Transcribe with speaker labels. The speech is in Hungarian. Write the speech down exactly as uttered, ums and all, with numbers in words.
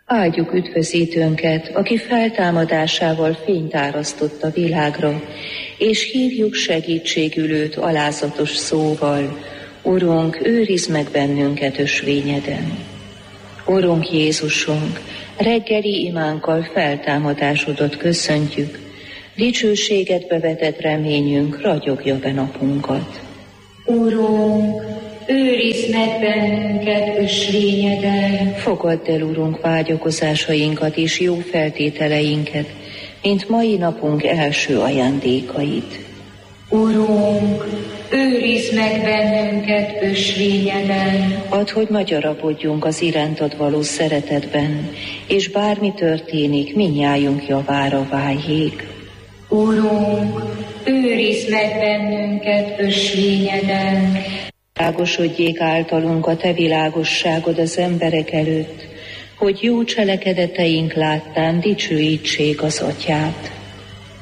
Speaker 1: Áldjuk üdvözítőnket, aki feltámadásával fényt árasztott a világra, és hívjuk segítségül őt alázatos szóval: Urunk, őrizd meg bennünket ösvényeden. Urunk Jézusunk, reggeli imánkkal feltámadásodat köszöntjük, dicsőségedbe vetett reményünk ragyogja be napunkat.
Speaker 2: Urunk, őrizd meg bennünket ösvényeden.
Speaker 1: Fogadd el, Urunk, vágyakozásainkat és jó feltételeinket, mint mai napunk első ajándékait.
Speaker 2: Urunk, őrizd meg bennünket ösvényeden.
Speaker 1: Add, hogy magyarabodjunk az irántad való szeretetben, és bármi történik, mindnyájunk javára váljék.
Speaker 2: Urunk, őrizd meg bennünket ösvényeden.
Speaker 1: Világosodjék általunk a te világosságod az emberek előtt, hogy jó cselekedeteink láttán dicsőítsék az Atyát.